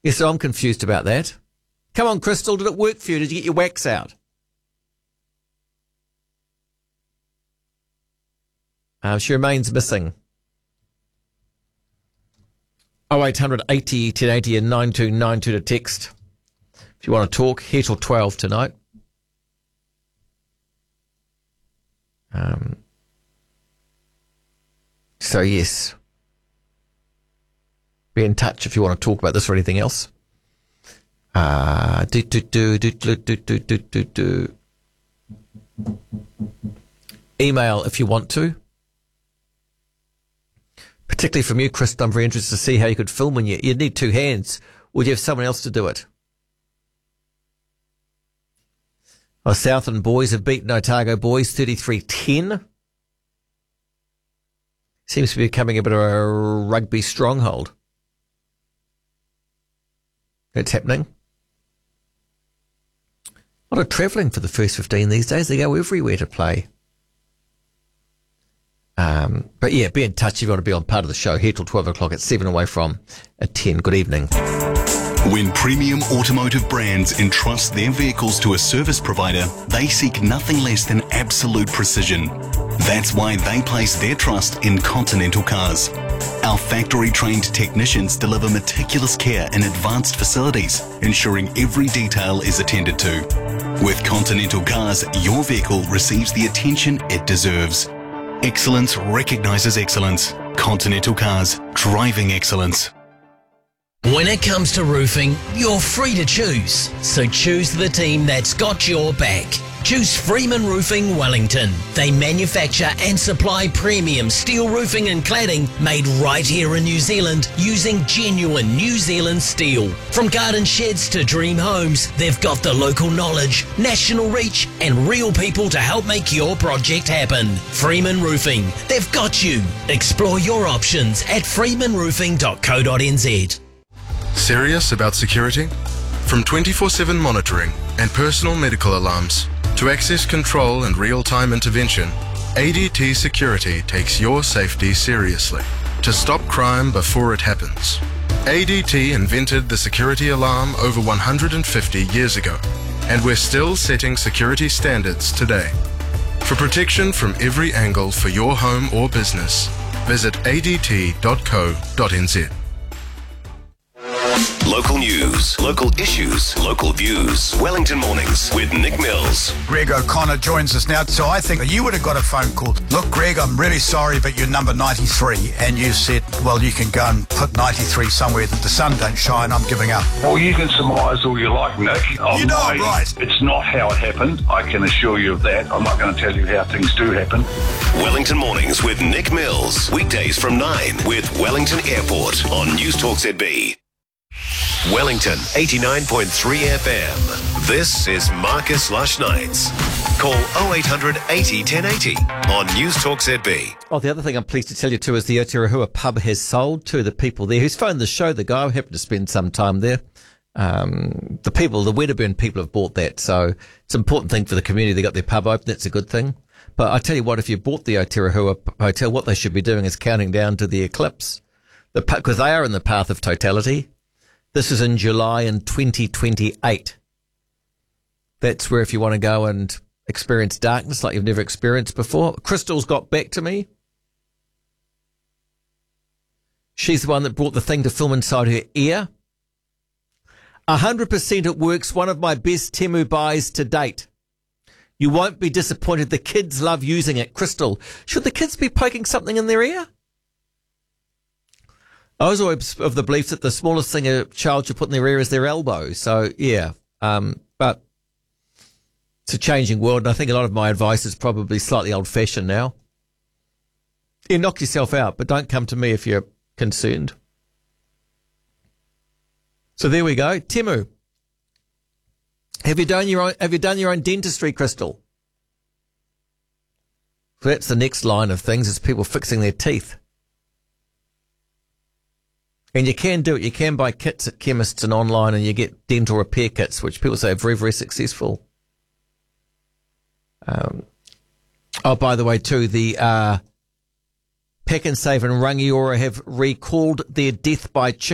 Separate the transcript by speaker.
Speaker 1: Yes, I'm confused about that. Come on, Crystal, did it work for you? Did you get your wax out? She remains missing. 0800 80 1080 and 9292 to text. If you want to talk, here till 12 tonight. So, yes. Be in touch if you want to talk about this or anything else. Email if you want to. Particularly from you, Chris, I'm very interested to see how you could film when you'd need two hands. Would you have someone else to do it? Southland boys have beaten Otago boys 33-10. Seems to be becoming a bit of a rugby stronghold. That's happening. A lot of travelling for the first 15 these days. They go everywhere to play. But yeah, be in touch if you want to be on part of the show. Here till 12 o'clock at 7 away from at 10. Good evening.
Speaker 2: When premium automotive brands entrust their vehicles to a service provider, they seek nothing less than absolute precision. That's why they place their trust in Continental Cars. Our factory-trained technicians deliver meticulous care in advanced facilities, ensuring every detail is attended to. With Continental Cars, your vehicle receives the attention it deserves. Excellence recognises excellence. Continental Cars, driving excellence.
Speaker 3: When it comes to roofing, you're free to choose. So choose the team that's got your back. Choose Freeman Roofing Wellington. They manufacture and supply premium steel roofing and cladding made right here in New Zealand using genuine New Zealand steel. From garden sheds to dream homes, they've got the local knowledge, national reach and real people to help make your project happen. Freeman Roofing, they've got you. Explore your options at freemanroofing.co.nz.
Speaker 4: Serious about security? From 24/7 monitoring and personal medical alarms to access control and real-time intervention, ADT Security takes your safety seriously to stop crime before it happens. ADT invented the security alarm over 150 years ago, and we're still setting security standards today. For protection from every angle for your home or business, visit adt.co.nz.
Speaker 2: Local news, local issues, local views. Wellington Mornings with Nick Mills.
Speaker 5: Greg O'Connor joins us now. So I think you would have got a phone call. Look, Greg, I'm really sorry, but you're number 93. And you said, well, you can go and put 93 somewhere that the sun don't shine. I'm giving up.
Speaker 6: Well, you can surmise all you like, Nick.
Speaker 5: You know I'm right.
Speaker 6: It's not how it happened. I can assure you of that. I'm not going to tell you how things do happen.
Speaker 2: Wellington Mornings with Nick Mills. Weekdays from 9 with Wellington Airport on News Talk ZB. Wellington 89.3 FM. This is Marcus Lush Nights. Call 0800 80 1080 on News Talk ZB.
Speaker 1: Oh, the other thing I'm pleased to tell you too is the Aotearoa pub has sold to the people there who's phoned the show. The guy happened to spend some time there. The Wedderburn people have bought that, so it's an important thing for the community. They got their pub open. That's a good thing. But I tell you what, if you bought the Aotearoa hotel, what they should be doing is counting down to the eclipse, because they are in the path of totality. This is in July in 2028. That's where if you want to go and experience darkness like you've never experienced before. Crystal's got back to me. She's the one that brought the thing to film inside her ear. 100% it works. One of my best Temu buys to date. You won't be disappointed. The kids love using it. Crystal, should the kids be poking something in their ear? I was always of the belief that the smallest thing a child should put in their ear is their elbow. So, yeah. But it's a changing world, and I think a lot of my advice is probably slightly old-fashioned now. You knock yourself out, but don't come to me if you're concerned. So there we go. Temu. Have you done your own dentistry, Crystal? So that's the next line of things, is people fixing their teeth. And you can do it. You can buy kits at chemists and online, and you get dental repair kits, which people say are very, very successful. By the way, too, the Pack and Save and Rangiora have recalled their Death by Chicken